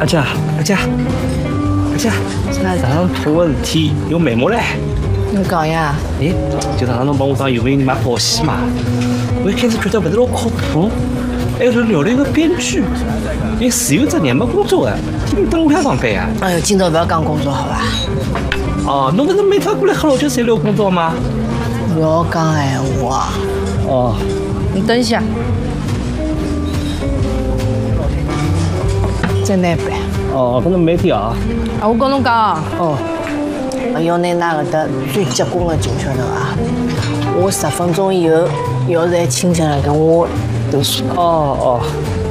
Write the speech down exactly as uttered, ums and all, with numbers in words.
阿姐，阿姐，阿姐，上趟碰个事体有眉目嘞。 你讲呀？ 哎，就上趟侬帮我讲有名人买保险嘛，我一开始觉得勿是老靠谱，还有聊了一个编剧，连自由职业没工作的，天天蹲屋里向上班啊。 哎呦，今朝不要讲工作好吧？ 哦，侬勿是每趟过来喝老酒才聊工作吗？ 不要讲闲话。 哦， 你等一下。再拿一杯。 哦，搿侬慢点啊。 啊，我跟侬讲。 哦。 要拿㑚搿搭最结棍的酒晓得伐？我十分钟以后要是还清醒了，跟我读书。 哦哦。